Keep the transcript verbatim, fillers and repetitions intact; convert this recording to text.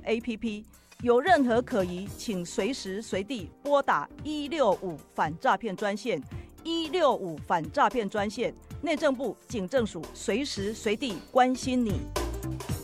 A P P。有任何可疑，请随时随地拨打一六五反诈骗专线。一六五反诈骗专线，内政部警政署随时随地关心你。